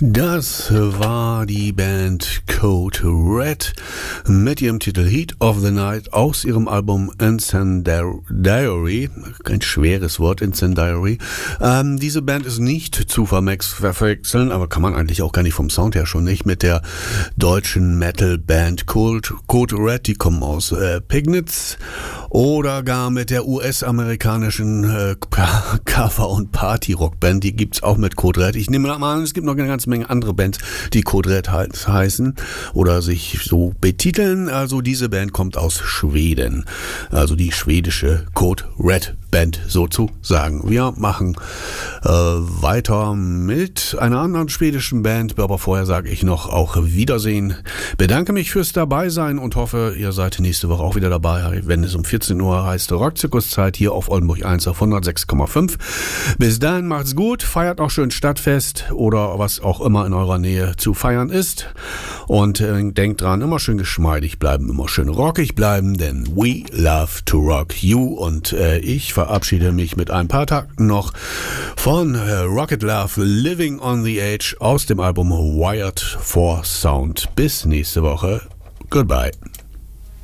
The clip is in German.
Das war die Band Code Red mit ihrem Titel Heat of the Night aus ihrem Album Incendiary. Ein schweres Wort, Incendiary. Diese Band ist nicht zu verwechseln, aber kann man eigentlich auch gar nicht vom Sound her schon nicht, mit der deutschen Metal-Band Code Red. Die kommen aus Pignitz oder gar mit der US-amerikanischen Cover- und Party-Rock-Band. Die gibt's auch mit Code Red. Ich nehme mal an, es gibt noch eine ganze Menge andere Bands, die Code Red heißen oder sich so betiteln. Also diese Band kommt aus Schweden. Also die schwedische Code Red Band sozusagen. Wir machen weiter mit einer anderen schwedischen Band, aber vorher sage ich noch auch Wiedersehen. Bedanke mich fürs Dabeisein und hoffe, ihr seid nächste Woche auch wieder dabei, wenn es um 14 Uhr heißt Rockzirkuszeit hier auf Oldenburg 1 auf 106,5. Bis dahin macht's gut, feiert auch schön Stadtfest oder was auch immer in eurer Nähe zu feiern ist. Und denkt dran, immer schön geschmeidig bleiben, immer schön rockig bleiben, denn we love to rock you. Und ich verabschiede mich mit ein paar Takten noch von Rocket Love, Living on the Edge aus dem Album Wired for Sound. Bis nächste Woche. Goodbye.